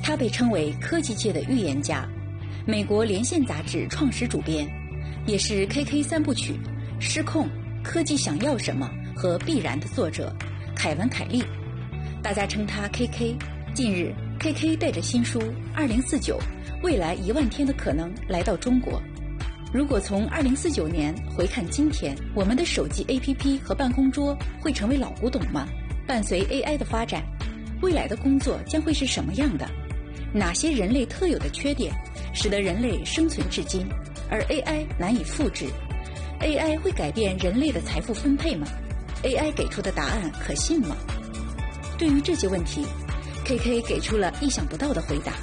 他被称为科技界的预言家，美国连线杂志创始主编，也是 KK 三部曲《失控》《科技想要什么》和《必然》的作者凯文·凯利，大家称他 KK。近日 KK 带着新书《2049未来10000天的可能》来到中国。如果从2049年回看今天，我们的手机 APP 和办公桌会成为老古董吗？伴随 AI 的发展，未来的工作将会是什么样的？哪些人类特有的缺点使得人类生存至今，而 AI 难以复制？ AI 会改变人类的财富分配吗？ AI 给出的答案可信吗？对于这些问题， KK 给出了意想不到的回答。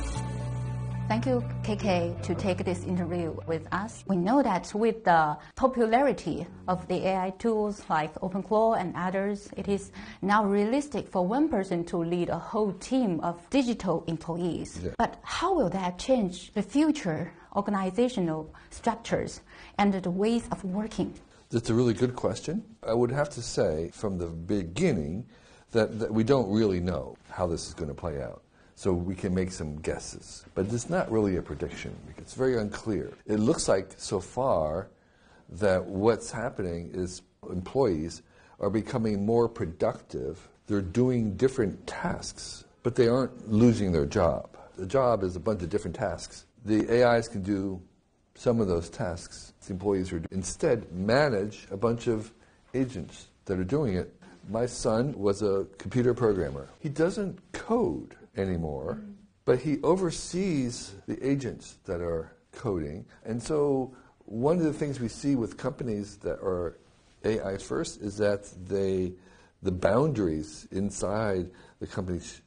Thank you, KK, to take this interview with us. We know that with the popularity of the AI tools like OpenClaw and others, it is now realistic for one person to lead a whole team of digital employees. Yeah. But how will that change the future organizational structures and the ways of working? That's a really good question. I would have to say from the beginning that we don't really know how this is going to play out. So we can make some guesses. But it's not really a prediction. It's very unclear. It looks like so far that what's happening is employees are becoming more productive. They're doing different tasks, but they aren't losing their job. The job is a bunch of different tasks. The AIs can do some of those tasks. The employees are instead manage a bunch of agents that are doing it. My son was a computer programmer. He doesn't code anymore, but he oversees the agents that are coding. And so one of the things we see with companies that are AI first is that the boundaries inside the companies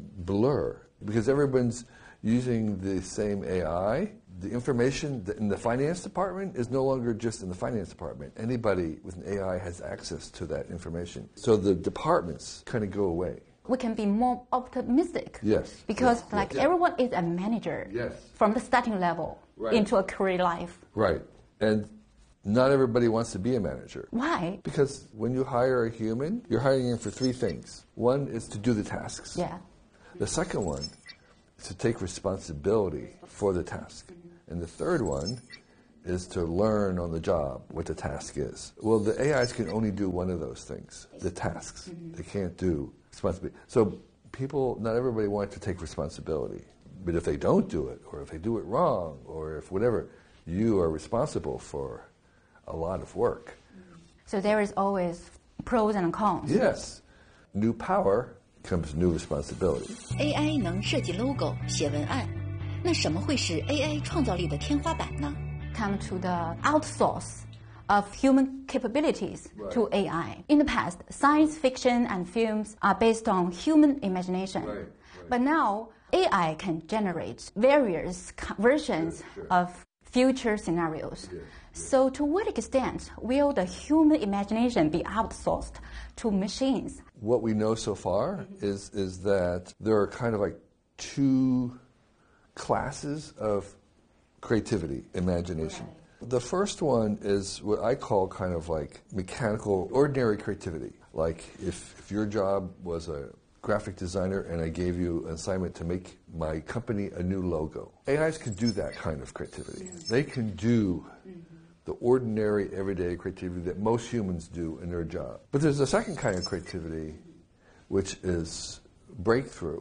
blur because everyone's using the same AI. The information in the finance department is no longer just in the finance department. Anybody with an AI has access to that information. So the departments kind of go away. We can be more optimistic. Yes. Because yes, everyone is a manager. Yes. From the starting level into a career life. Right. And not everybody wants to be a manager. Why? Because when you hire a human, you're hiring him for three things. One is to do the tasks. Yeah. The second one is to take responsibility for the task. And the third one is to learn on the job what the task is. Well, the AIs can only do one of those things, the tasks. They can't do responsibility. So people, not everybody wants to take responsibility. But if they don't do it, or if they do it wrong, or if whatever, you are responsible for a lot of work. So there is always pros and cons. Yes. New power comes new responsibility. AI 能设计 logo 写文案，那什么会是 AI 创造力的天花板呢？ Come to the outsource of human capabilities to AI. In the past, science fiction and films are based on human imagination. But now, AI can generate various versions of future scenarios. So to what extent will the human imagination be outsourced to machines? What we know so far is that there are kind of like two classes of creativity, imagination. The first one is what I call kind of like mechanical, ordinary creativity. Like if your job was a graphic designer and I gave you an assignment to make my company a new logo. AIs can do that kind of creativity. They can do the ordinary, everyday creativity that most humans do in their job. But there's a second kind of creativity, which is breakthrough.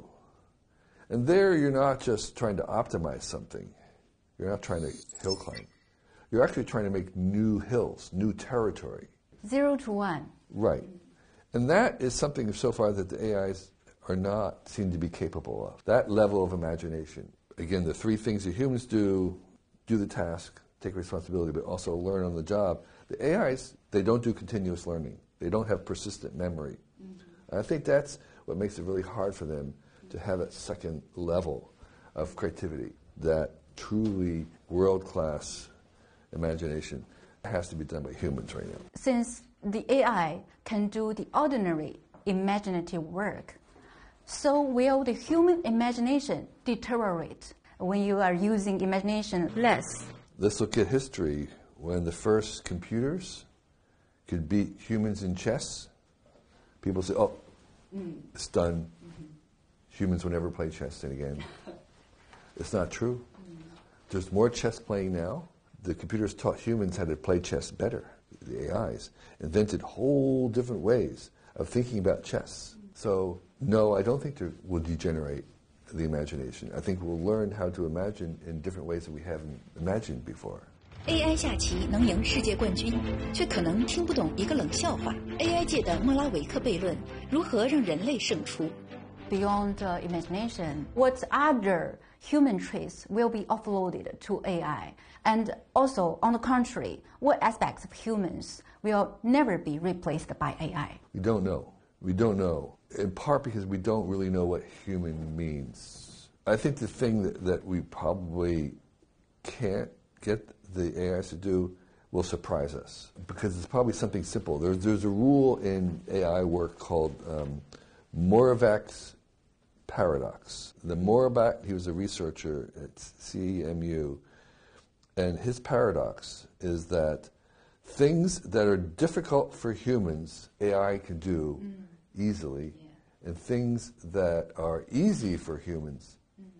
And there you're not just trying to optimize something. You're not trying to hill climb. You're actually trying to make new hills, new territory. 0 to 1. Right. And that is something so far that the AIs are not seen to be capable of. That level of imagination. Again, the three things that humans do the task, take responsibility, but also learn on the job. The AIs, they don't do continuous learning. They don't have persistent memory. I think that's what makes it really hard for them to have that second level of creativity, that truly world-class imagination has to be done by humans right now. Since the AI can do the ordinary imaginative work, so will the human imagination deteriorate when you are using imagination less? Let's look at history. When the first computers could beat humans in chess, people say, oh, it's done. Humans will never play chess again. It's not true. There's more chess playing now. The computers taught humans how to play chess better. The AIs invented whole different ways of thinking about chess. So, no, I don't think it will degenerate the imagination. I think we'll learn how to imagine in different ways that we haven't imagined before. AI 下棋能赢世界冠军，却可能听不懂一个冷笑话。AI 界的莫拉维克悖论如何让人类胜出？ Beyond imagination, what other human traits will be offloaded to AI? And also, on the contrary, what aspects of humans will never be replaced by AI? We don't know. We don't know, in part because we don't really know what human means. I think the thing that we probably can't get the AIs to do will surprise us, because it's probably something simple. There's a rule in AI work called Moravec's paradox. The Moravec, he was a researcher at CMU, and his paradox is that things that are difficult for humans, AI can do easily, and things that are easy for humans,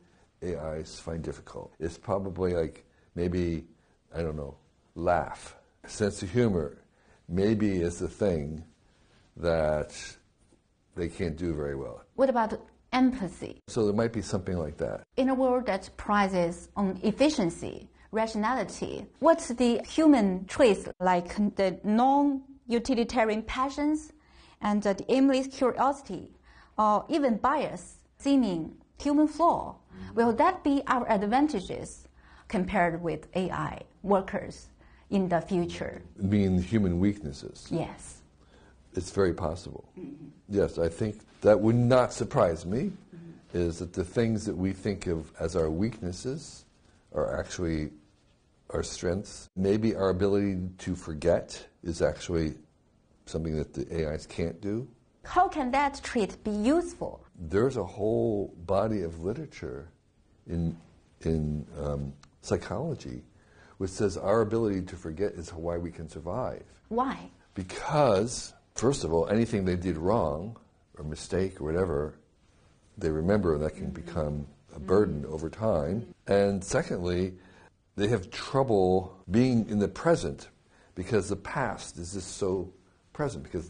AIs find difficult. It's probably like maybe, I don't know, laugh. Sense of humor maybe is the thing that they can't do very well. What about empathy? So there might be something like that. In a world that prizes on efficiency, rationality, what's the human traits like the non-utilitarian passions and the aimless curiosity, or even bias, seeming human flaw? Will that be our advantages compared with AI workers in the future? You mean human weaknesses? Yes. It's very possible. Yes, I think that would not surprise me, is that the things that we think of as our weaknesses are actually our strengths. Maybe our ability to forget is actually something that the AIs can't do. How can that trait be useful? There's a whole body of literature in psychology which says our ability to forget is why we can survive. Why? Because, first of all, anything they did wrong or mistake or whatever, they remember, and that can become a burden over time. And secondly, they have trouble being in the present because the past is just so present, because